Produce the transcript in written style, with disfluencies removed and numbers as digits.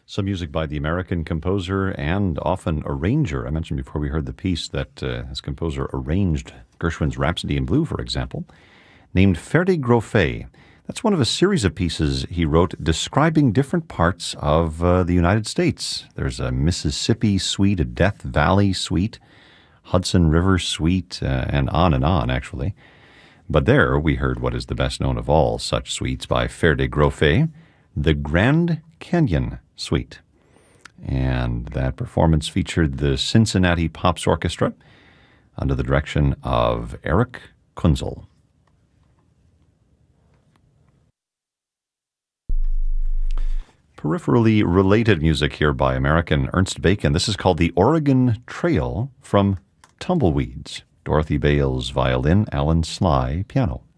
Some music by the American composer and often arranger. I mentioned before we heard the piece that his composer arranged Gershwin's Rhapsody in Blue, for example, named Ferdi Grofé. That's one of a series of pieces he wrote describing different parts of the United States. There's a Mississippi suite, a Death Valley suite, Hudson River suite, and on, actually. But there we heard what is the best known of all such suites by Ferdi Grofé, the Grand Canyon Suite. And that performance featured the Cincinnati Pops Orchestra under the direction of Eric Kunzel. Peripherally related music here by American Ernst Bacon. This is called the Oregon Trail from Tumbleweeds. Dorothy Bales, violin, Alan Sly, piano.